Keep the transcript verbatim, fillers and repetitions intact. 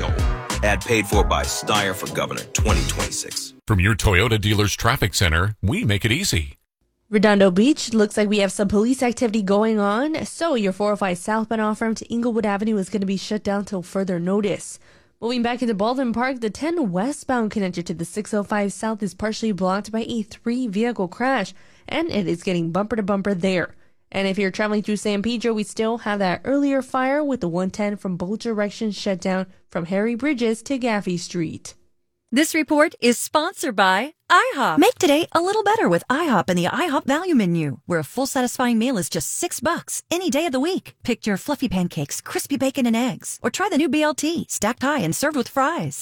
Freehold. Ad paid for by Steyer for Governor twenty twenty-six. From your Toyota dealer's traffic center, we make it easy. Redondo Beach, looks like we have some police activity going on, so your four oh five southbound off-ramp to Inglewood Avenue is going to be shut down till further notice. Moving back into Baldwin Park, the ten westbound connector to the six oh five south is partially blocked by a three-vehicle crash, and it is getting bumper-to-bumper there. And if you're traveling through San Pedro, we still have that earlier fire with the one ten from both directions shut down from Harry Bridges to Gaffey Street. This report is sponsored by IHOP. Make today a little better with IHOP and the IHOP Value Menu, where a full satisfying meal is just six bucks any day of the week. Pick your fluffy pancakes, crispy bacon and eggs, or try the new B L T, stacked high and served with fries.